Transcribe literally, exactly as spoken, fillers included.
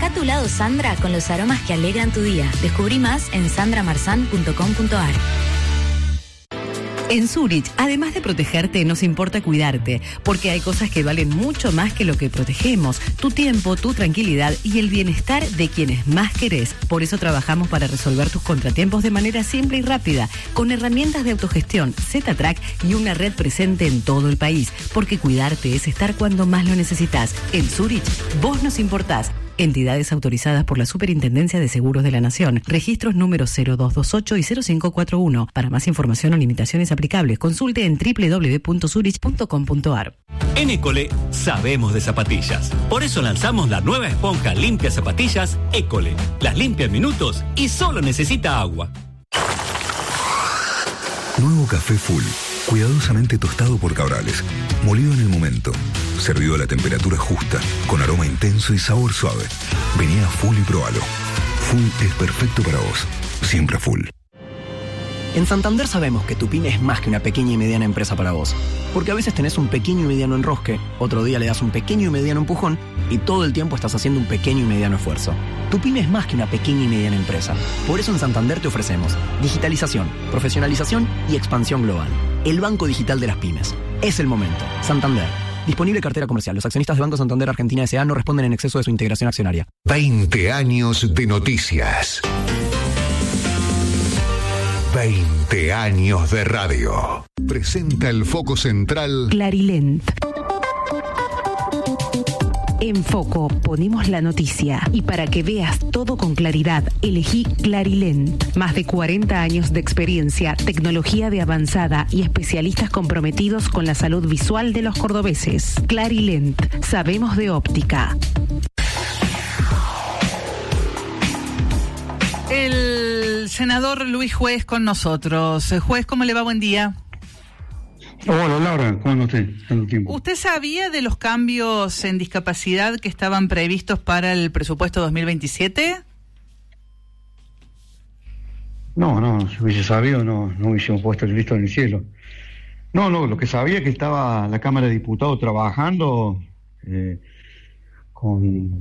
Deja tu lado Sandra con los aromas que alegran tu día. Descubrí más en sandra marzán punto com punto a r. En Zurich, además de protegerte, nos importa cuidarte, porque hay cosas que valen mucho más que lo que protegemos: tu tiempo, tu tranquilidad y el bienestar de quienes más querés. Por eso trabajamos para resolver tus contratiempos de manera simple y rápida, con herramientas de autogestión, Z-Track y una red presente en todo el país, porque cuidarte es estar cuando más lo necesitas. En Zurich, vos nos importás. Entidades autorizadas por la Superintendencia de Seguros de la Nación. Registros número cero dos dos ocho y cero cinco cuatro uno. Para más información o limitaciones aplicables, consulte en doble u doble u doble u punto zurich punto com punto a r. En École sabemos de zapatillas. Por eso lanzamos la nueva esponja limpia zapatillas École. Las limpia en minutos y solo necesita agua. Nuevo café Full, cuidadosamente tostado por Cabrales, molido en el momento, servido a la temperatura justa, con aroma intenso y sabor suave. Vení a Full y probalo. Full es perfecto para vos, siempre Full. En Santander sabemos que tu pyme es más que una pequeña y mediana empresa para vos, porque a veces tenés un pequeño y mediano enrosque, otro día le das un pequeño y mediano empujón y todo el tiempo estás haciendo un pequeño y mediano esfuerzo. Tu pyme es más que una pequeña y mediana empresa. Por eso en Santander te ofrecemos digitalización, profesionalización y expansión global. El banco digital de las pymes. Es el momento. Santander. Disponible cartera comercial. Los accionistas de Banco Santander Argentina S A no responden en exceso de su integración accionaria. veinte años de noticias. veinte años de radio. Presenta el foco central Clarilent. En Foco ponemos la noticia y para que veas todo con claridad, elegí Clarilent. Más de cuarenta años de experiencia, tecnología de avanzada y especialistas comprometidos con la salud visual de los cordobeses. Clarilent, sabemos de óptica. El senador Luis Juez con nosotros. Juez, ¿cómo le va? Buen día. Hola, Laura, ¿cómo anda usted? Tanto tiempo. ¿Usted sabía de los cambios en discapacidad que estaban previstos para el presupuesto dos mil veintisiete? No, no, si hubiese sabido, no, no hubiésemos puesto el Cristo en el cielo. No, no, lo que sabía es que estaba la Cámara de Diputados trabajando eh, con